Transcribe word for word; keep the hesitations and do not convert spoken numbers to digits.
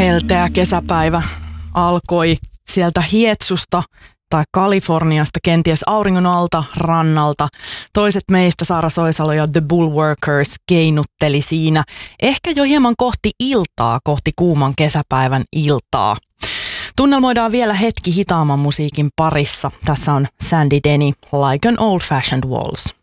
Helteä kesäpäivä alkoi sieltä Hietsusta tai Kaliforniasta, kenties auringon alta, rannalta. Toiset meistä, Saara Soisalo ja The Bullworkers, keinutteli siinä ehkä jo hieman kohti iltaa, kohti kuuman kesäpäivän iltaa. Tunnelmoidaan vielä hetki hitaamman musiikin parissa. Tässä on Sandy Denny, Like an Old Fashioned Waltz.